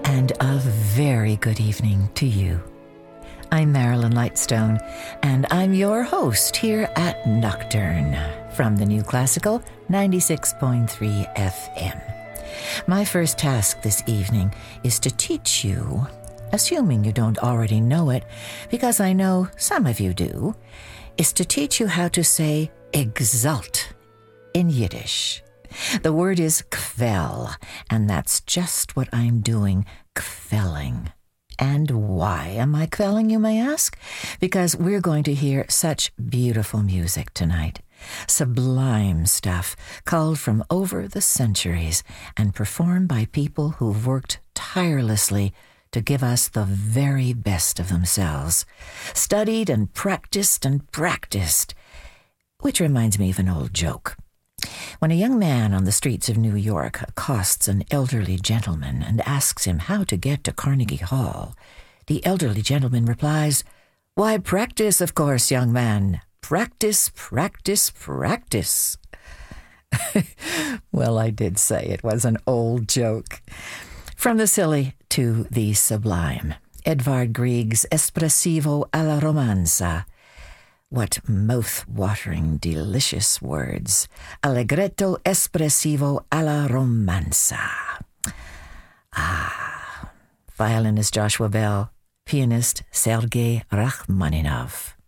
and a very good evening to you. I'm Marilyn Lightstone, and I'm your host here at Nocturne from the New Classical 96.3 FM. My first task this evening is to teach you, assuming you don't already know it, because I know some of you do, is to teach you how to say exult in Yiddish. The word is kvel, and that's just what I'm doing, kvelling. And why am I kvelling, you may ask? Because we're going to hear such beautiful music tonight. Sublime stuff, culled from over the centuries and performed by people who've worked tirelessly to give us the very best of themselves. Studied and practiced, which reminds me of an old joke. When a young man on the streets of New York accosts an elderly gentleman and asks him how to get to Carnegie Hall, the elderly gentleman replies, "Why, practice, of course, young man. Practice, practice, practice." Well, I did say it was an old joke. From the silly to the sublime. Edvard Grieg's Espressivo alla Romanza. What mouth-watering, delicious words. Allegretto espressivo alla romanza. Violinist Joshua Bell, pianist Sergei Rachmaninoff.